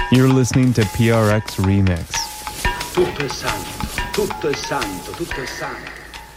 You're listening to PRX Remix. Tutto è santo, tutto è santo, tutto è santo.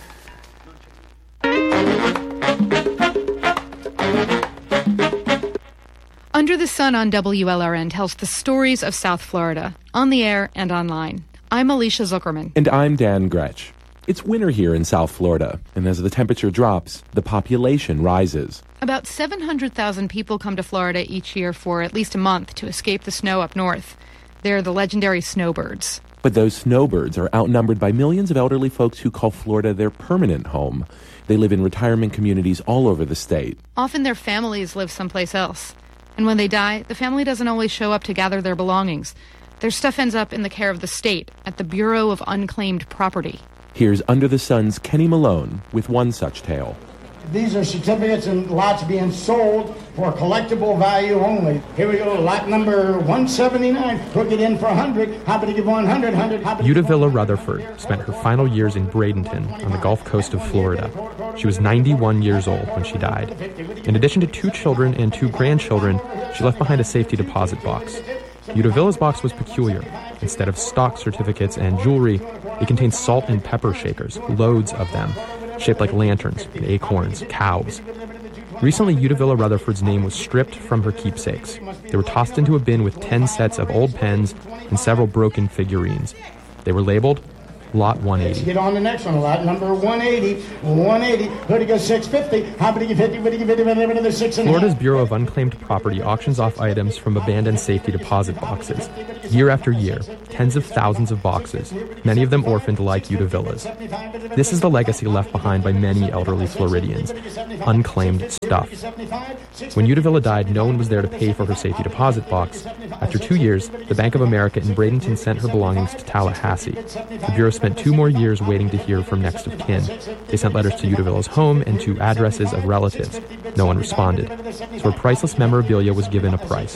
Under the Sun on WLRN tells the stories of South Florida, on the air and online. I'm Alicia Zuckerman. And I'm Dan Gretsch. It's winter here in South Florida, and as the temperature drops, the population rises. About 700,000 people come to Florida each year for at least a month to escape the snow up north. They're the legendary snowbirds. But those snowbirds are outnumbered by millions of elderly folks who call Florida their permanent home. They live in retirement communities all over the state. Often their families live someplace else. And when they die, the family doesn't always show up to gather their belongings. Their stuff ends up in the care of the state at the Bureau of Unclaimed Property. Here's Under the Sun's Kenny Malone with one such tale. These are certificates and lots being sold for collectible value only. Here we go, lot number 179. Hook it in for 100. Happy to give 100, 100. Udavilla Rutherford spent her final years in Bradenton on the Gulf Coast of Florida. She was 91 years old when she died. In addition to 2 children and 2 grandchildren, she left behind a safety deposit box. Udavilla's box was peculiar. Instead of stock certificates and jewelry, it contained salt and pepper shakers, loads of them, shaped like lanterns, acorns, cows. Recently, Udavilla Rutherford's name was stripped from her keepsakes. They were tossed into a bin with 10 sets of old pens and several broken figurines. They were labeled Lot 180. Let's get on the next one. Lot number 180. 180. Hoodie goes 650. Happy to give 50. Would you give 50? Another 6.5. Florida's Bureau of Unclaimed Property auctions off items from abandoned safety deposit boxes. Year after year, tens of thousands of boxes, many of them orphaned like Udavilla's. This is the legacy left behind by many elderly Floridians. Unclaimed stuff. When Udavilla died, no one was there to pay for her safety deposit box. After 2 years, the Bank of America in Bradenton sent her belongings to Tallahassee. The Bureau spent 2 more years waiting to hear from next of kin. They sent letters to Udavilla's home and to addresses of relatives. No one responded. So her priceless memorabilia was given a price.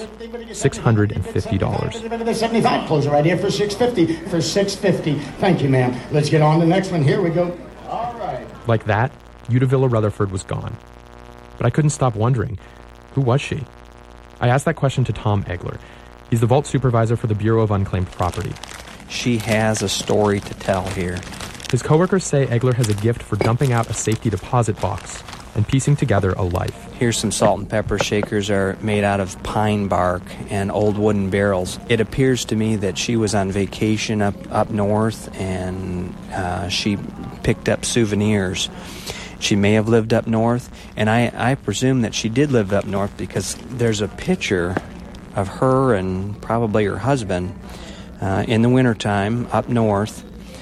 $650. 75. Close it right here for 650. For 650. Thank you, ma'am. Let's get on to the next one. Here we go. All right. Like that, Udavilla Rutherford was gone. But I couldn't stop wondering, who was she? I asked that question to Tom Egler. He's the vault supervisor for the Bureau of Unclaimed Property. She has a story to tell here. His coworkers say Egler has a gift for dumping out a safety deposit box and piecing together a life. Here's some salt and pepper shakers are made out of pine bark and old wooden barrels. It appears to me that she was on vacation up north and she picked up souvenirs. She may have lived up north, and I presume that she did live up north because there's a picture of her and probably her husband in the wintertime up north.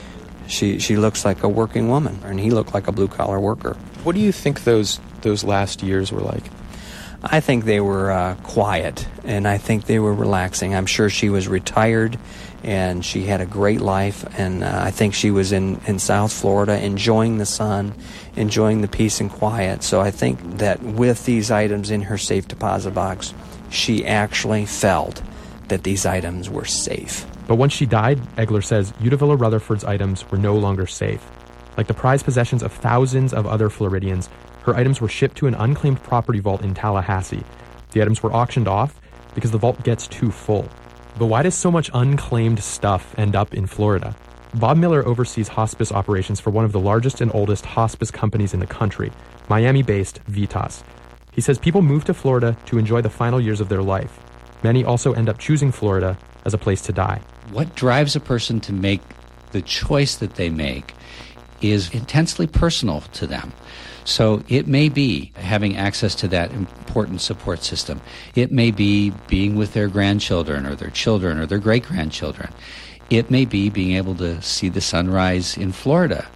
She looks like a working woman, and he looked like a blue-collar worker. What do you think those last years were like? I think they were quiet, and I think they were relaxing. I'm sure she was retired, and she had a great life, and I think she was in South Florida enjoying the sun, enjoying the peace and quiet. So I think that with these items in her safe deposit box, she actually felt that these items were safe. But once she died, Egler says, Udavilla Rutherford's items were no longer safe. Like the prized possessions of thousands of other Floridians, her items were shipped to an unclaimed property vault in Tallahassee. The items were auctioned off because the vault gets too full. But why does so much unclaimed stuff end up in Florida? Bob Miller oversees hospice operations for one of the largest and oldest hospice companies in the country, Miami-based Vitas. He says people move to Florida to enjoy the final years of their life. Many also end up choosing Florida as a place to die. What drives a person to make the choice that they make is intensely personal to them. So it may be having access to that important support system. It may be being with their grandchildren or their children or their great-grandchildren. It may be being able to see the sunrise in Florida,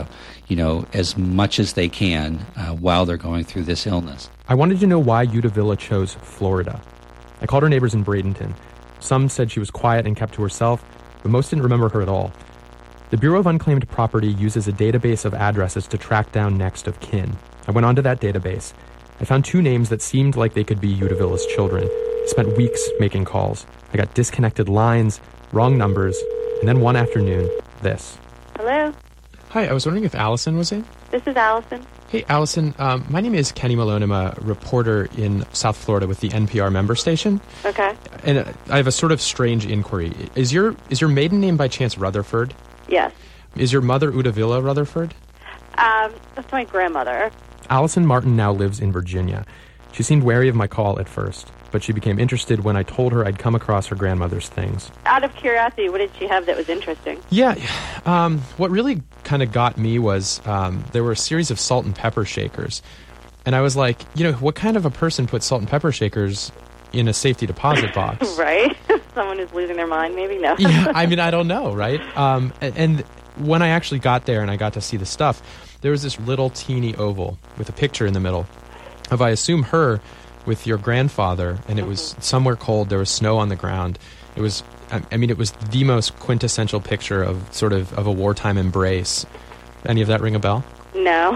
as much as they can while they're going through this illness. I wanted to know why Udavilla chose Florida. I called her neighbors in Bradenton. Some said she was quiet and kept to herself, but most didn't remember her at all. The Bureau of Unclaimed Property uses a database of addresses to track down next of kin. I went onto that database. I found 2 names that seemed like they could be Udavilla's children. I spent weeks making calls. I got disconnected lines, wrong numbers, and then one afternoon, this. Hello? Hi, I was wondering if Allison was in? This is Allison. Hey, Allison, my name is Kenny Malone. I'm a reporter in South Florida with the NPR member station. Okay. And I have a sort of strange inquiry. Is your maiden name by chance Rutherford? Yes. Is your mother Udavilla Rutherford? That's my grandmother. Allison Martin now lives in Virginia. She seemed wary of my call at first, but she became interested when I told her I'd come across her grandmother's things. Out of curiosity, what did she have that was interesting? Yeah, what really kind of got me was there were a series of salt and pepper shakers. And I was like, what kind of a person puts salt and pepper shakers in a safety deposit box? Right? Someone who's losing their mind, maybe? No. Yeah, I mean, I don't know, right? And when I actually got there and I got to see the stuff, there was this little teeny oval with a picture in the middle of, I assume, her with your grandfather, and it was somewhere cold. There was snow on the ground. It was, it was the most quintessential picture of sort of a wartime embrace. Any of that ring a bell? No.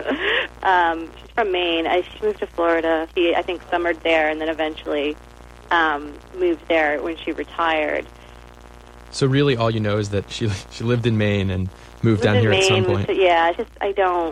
She's from Maine. She moved to Florida. She, I think, summered there and then eventually moved there when she retired. So really all you know is that she lived in Maine and moved down here at some point. I don't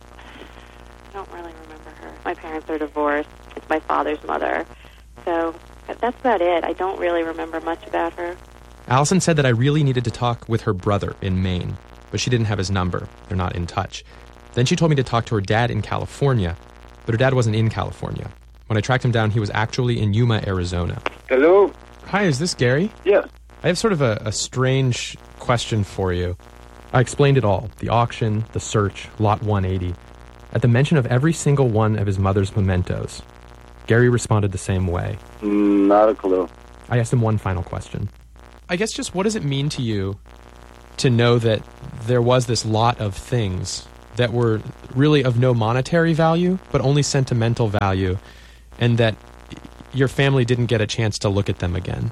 really remember her. My parents are divorced. It's my father's mother. So that's about it. I don't really remember much about her. Allison said that I really needed to talk with her brother in Maine, but she didn't have his number. They're not in touch. Then she told me to talk to her dad in California, but her dad wasn't in California. When I tracked him down, he was actually in Yuma, Arizona. Hello? Hi, is this Gary? Yes. I have sort of a strange question for you. I explained it all, the auction, the search, Lot 180. At the mention of every single one of his mother's mementos, Gary responded the same way. Not a clue. I asked him one final question. I guess just what does it mean to you to know that there was this lot of things that were really of no monetary value, but only sentimental value, and that your family didn't get a chance to look at them again?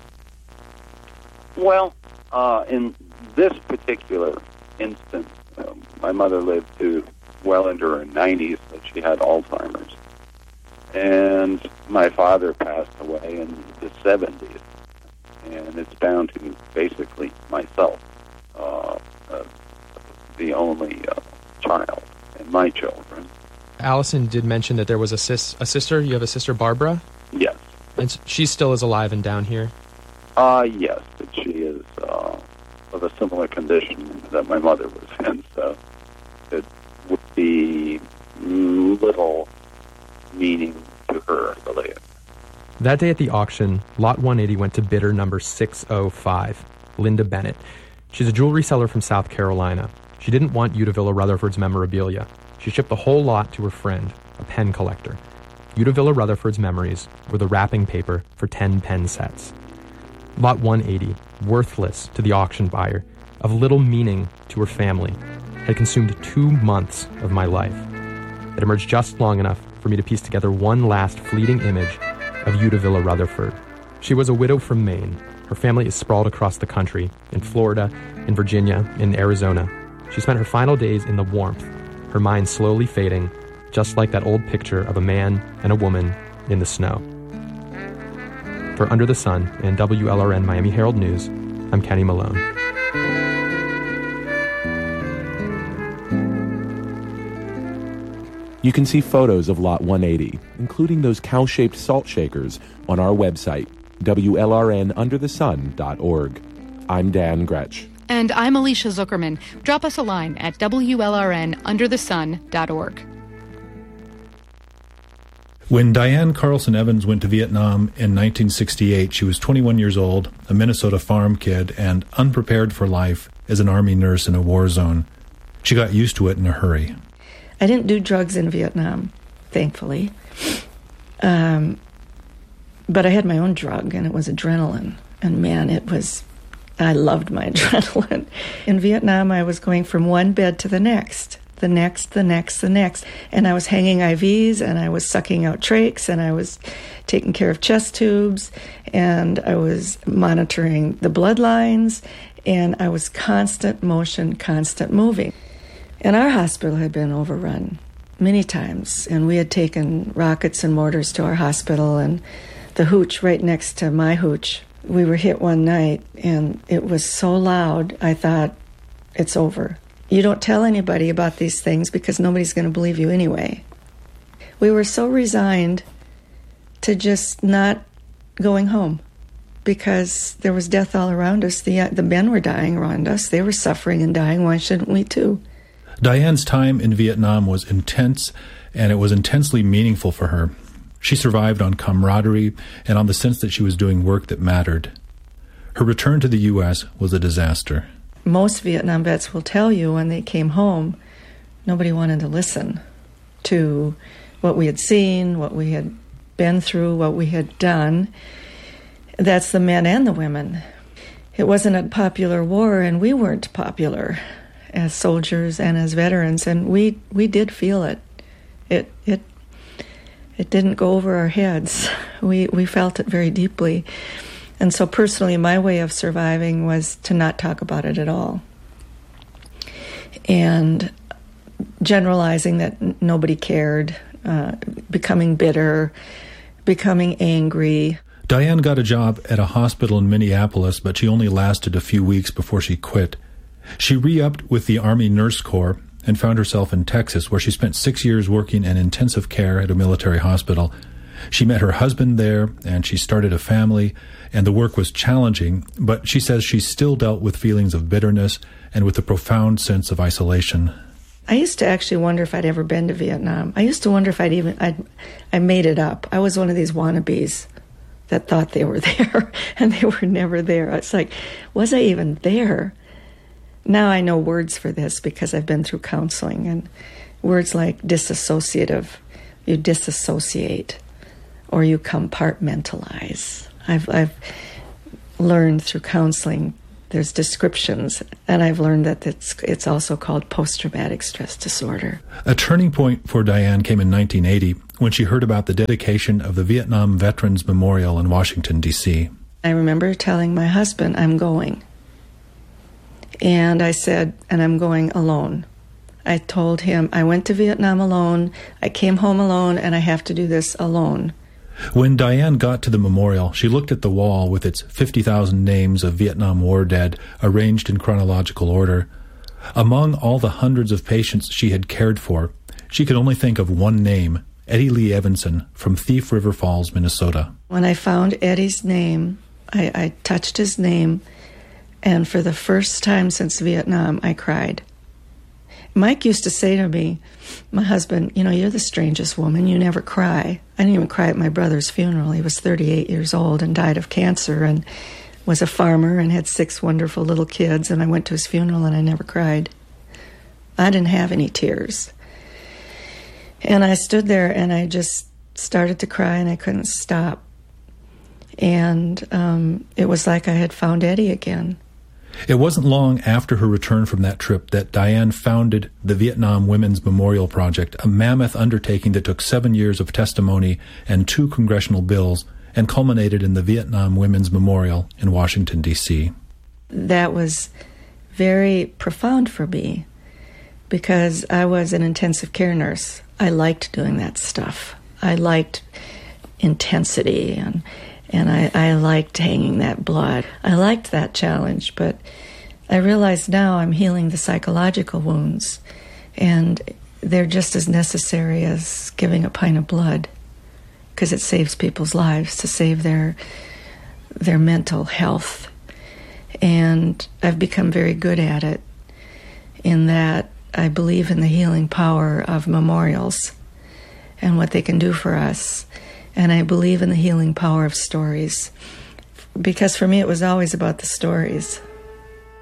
Well, in this particular instance, my mother lived to well into her 90s, but she had Alzheimer's. And my father passed away in the 70s. And it's down to basically myself, the only child, and my children. Allison did mention that there was a sister. You have a sister, Barbara? Yes. And she still is alive and down here? Yes, but she is of a similar condition that my mother was in, so it would be little meaning to her related. That day at the auction, Lot 180 went to bidder number 605, Linda Bennett. She's a jewelry seller from South Carolina. She didn't want Udavilla Rutherford's memorabilia. She shipped the whole lot to her friend, a pen collector. Udavilla Rutherford's memories were the wrapping paper for 10 pen sets. Lot 180, worthless to the auction buyer, of little meaning to her family, had consumed 2 months of my life. It emerged just long enough for me to piece together one last fleeting image of Udavilla Rutherford. She was a widow from Maine. Her family is sprawled across the country, in Florida, in Virginia, in Arizona. She spent her final days in the warmth, her mind slowly fading, just like that old picture of a man and a woman in the snow. For Under the Sun and WLRN Miami Herald News, I'm Kenny Malone. You can see photos of Lot 180, including those cow-shaped salt shakers, on our website, WLRNunderthesun.org. I'm Dan Gretsch. And I'm Alicia Zuckerman. Drop us a line at WLRNunderthesun.org. When Diane Carlson Evans went to Vietnam in 1968, she was 21 years old, a Minnesota farm kid, and unprepared for life as an Army nurse in a war zone. She got used to it in a hurry. I didn't do drugs in Vietnam, thankfully. But I had my own drug, and it was adrenaline. And man, I loved my adrenaline. In Vietnam, I was going from one bed to the next. And I was hanging IVs, and I was sucking out trachs, and I was taking care of chest tubes, and I was monitoring the bloodlines, and I was constant motion, constant moving. And our hospital had been overrun many times, and we had taken rockets and mortars to our hospital, and the hooch right next to my hooch, we were hit one night, and it was so loud, I thought, it's over. You don't tell anybody about these things because nobody's going to believe you anyway. We were so resigned to just not going home. because there was death all around us. The men were dying around us. They were suffering and dying. Why shouldn't we too? Diane's time in Vietnam was intense, and it was intensely meaningful for her. She survived on camaraderie and on the sense that she was doing work that mattered. Her return to the U.S. was a disaster. Most Vietnam vets will tell you when they came home, nobody wanted to listen to what we had seen, what we had been through, what we had done. That's the men and the women. It wasn't a popular war, and we weren't popular as soldiers and as veterans, and we did feel it. It didn't go over our heads. We felt it very deeply. And so personally, my way of surviving was to not talk about it at all. And generalizing that nobody cared, becoming bitter, becoming angry. Diane got a job at a hospital in Minneapolis, but she only lasted a few weeks before she quit. She re-upped with the Army Nurse Corps and found herself in Texas, where she spent 6 years working in intensive care at a military hospital. She met her husband there, and she started a family, and the work was challenging, but she says she still dealt with feelings of bitterness and with a profound sense of isolation. I used to actually wonder if I'd ever been to Vietnam. I used to wonder if I made it up. I was one of these wannabes that thought they were there, and they were never there. It's like, was I even there? Now I know words for this because I've been through counseling, and words like disassociative, you disassociate, or you compartmentalize. I've learned through counseling there's descriptions, and I've learned that it's also called post-traumatic stress disorder. A turning point for Diane came in 1980 when she heard about the dedication of the Vietnam Veterans Memorial in Washington, D.C. I remember telling my husband, I'm going. And I said, and I'm going alone. I told him I went to Vietnam alone, I came home alone, and I have to do this alone. When Diane got to the memorial, she looked at the wall with its 50,000 names of Vietnam War dead arranged in chronological order. Among all the hundreds of patients she had cared for, she could only think of one name, Eddie Lee Evanson from Thief River Falls, Minnesota. When I found Eddie's name, I touched his name, and for the first time since Vietnam, I cried. Mike used to say to me, my husband, you're the strangest woman. You never cry. I didn't even cry at my brother's funeral. He was 38 years old and died of cancer and was a farmer and had 6 wonderful little kids, and I went to his funeral and I never cried. I didn't have any tears. And I stood there and I just started to cry and I couldn't stop. And it was like I had found Eddie again. It wasn't long after her return from that trip that Diane founded the Vietnam Women's Memorial Project, a mammoth undertaking that took 7 years of testimony and 2 congressional bills and culminated in the Vietnam Women's Memorial in Washington, D.C. That was very profound for me because I was an intensive care nurse. I liked doing that stuff. I liked intensity and I liked hanging that blood. I liked that challenge, but I realize now I'm healing the psychological wounds, and they're just as necessary as giving a pint of blood, because it saves people's lives, to save their mental health. And I've become very good at it in that I believe in the healing power of memorials and what they can do for us. And I believe in the healing power of stories, because for me it was always about the stories.